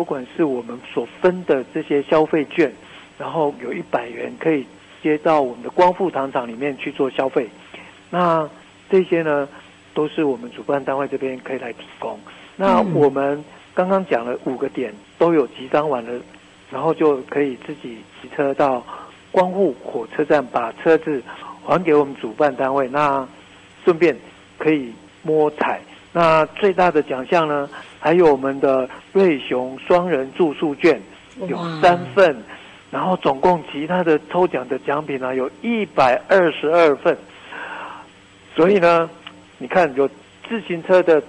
不管是我们所分的这些消费券，然后有100元可以接到我们的光复糖厂里面去做消费，那这些呢都是我们主办单位这边可以来提供。那我们刚刚讲了5个点都有集章完了，然后就可以自己骑车到光复火车站，把车子还给我们主办单位，那顺便可以摸彩。那最大的奖项呢，还有我们的瑞雄双人住宿券有3份，然后总共其他的抽奖的奖品呢有122份。所以呢，你看有自行车的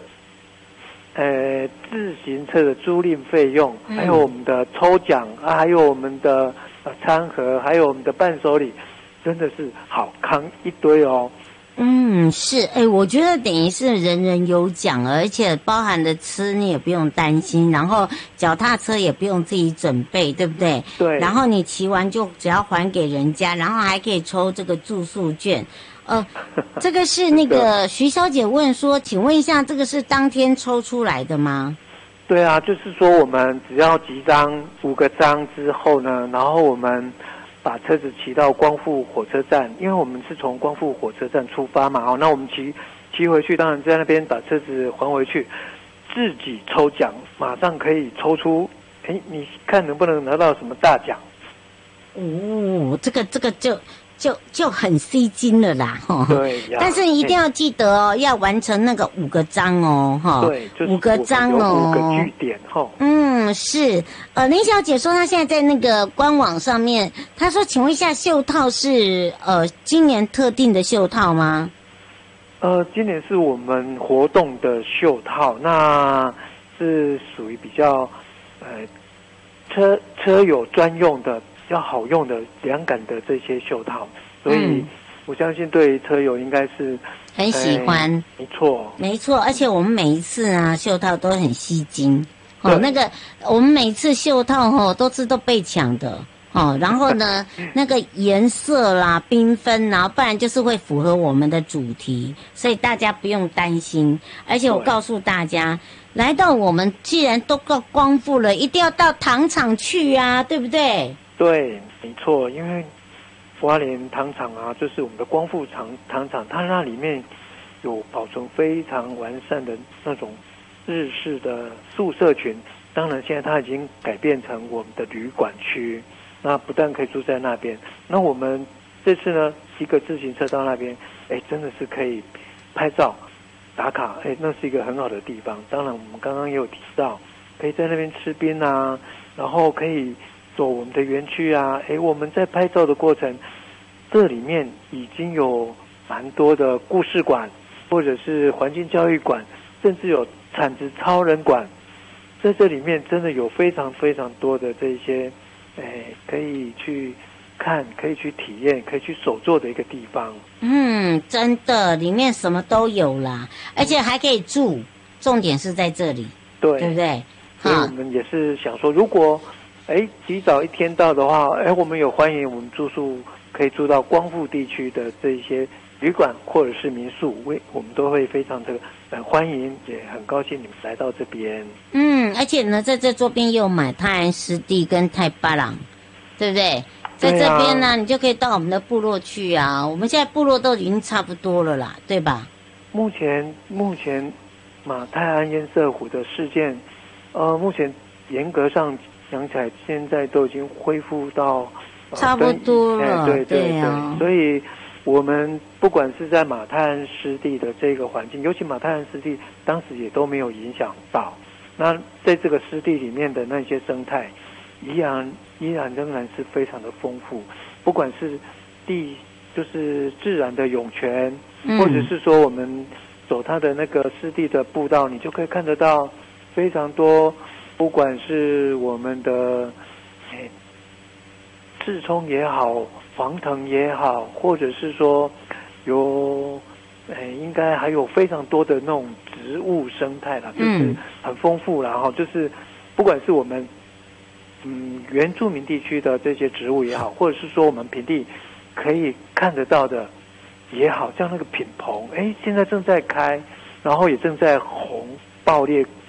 租赁费用，还有我们的抽奖啊，还有我们的餐盒，还有我们的伴手礼，真的是好康一堆哦。 是，我觉得等于是人人有奖，而且包含的吃你也不用担心，然后脚踏车也不用自己准备，对不对？ 对。 然后你骑完就只要还给人家，然后还可以抽这个住宿券。这个是那个徐小姐问说，请问一下，这个是当天抽出来的吗？ 对啊，就是说我们只要集章5个章之后呢，然后我们把车子骑到光复火车站，因为我们是从光复火车站出发嘛，那我们骑回去，当然在那边把车子还回去，自己抽奖，马上可以抽出，你看能不能拿到什么大奖？ 这个就很吸睛了啦， 对呀。 但是一定要记得哦，要完成那个5个章哦， 对，就是 5个章哦， 有5个据点哈。 是。林小姐说她现在在那个官网上面，她说，请问一下，袖套是今年特定的袖套吗？ 今年是我们活动的袖套，那是属于比较车友专用的，比较好用的凉感的这些袖套，所以我相信对车友应该是很喜欢。没错，而且我们每一次啊袖套都很吸睛。那个我们每次袖套都被抢的。然后呢，那个颜色啦缤纷啦，不然就是会符合我们的主题，所以大家不用担心。而且我告诉大家，来到我们既然都到光复了，一定要到糖厂去啊，对不对？ 对，没错，因为花莲糖厂啊，就是我们的光复糖厂，它那里面有保存非常完善的那种日式的宿舍群，当然现在它已经改变成我们的旅馆区。那不但可以住在那边，那我们这次呢骑个自行车到那边，真的是可以拍照打卡，那是一个很好的地方。当然我们刚刚也有提到，可以在那边吃冰啊，然后可以走我们的园区啊，我们在拍照的过程，这里面已经有蛮多的故事馆，或者是环境教育馆，甚至有产值超人馆，在这里面真的有非常非常多的这些可以去看，可以去体验，可以去手做的一个地方。 真的，里面什么都有啦，而且还可以住，重点是在这里，对不对？ 所以我们也是想说，如果提早1天到的话，我们有欢迎我们住宿可以住到光复地区的这一些旅馆或者是民宿，我们都会非常的欢迎，也很高兴你们来到这边。 而且呢，在这周边也有买泰安湿地跟太巴朗，对不对？在这边呢，你就可以到我们的部落去啊。我们现在部落都已经差不多了啦，对吧？ 目前马泰安堰塞湖的事件，目前严格上讲起来，现在都已经恢复到差不多了。 对啊。所以我们不管是在马泰安湿地的这个环境，尤其马泰安湿地当时也都没有影响到。那在这个湿地里面的那些生态，依然仍然是非常的丰富，不管是就是自然的涌泉，或者是说我们走它的那个湿地的步道，你就可以看得到非常多，不管是我们的刺葱也好，黄藤也好，或者是说有应该还有非常多的那种植物生态啦，就是很丰富啦，就是不管是我们原住民地区的这些植物也好，或者是说我们平地可以看得到的也好，像那个品棚，现在正在开，然后也正在红爆裂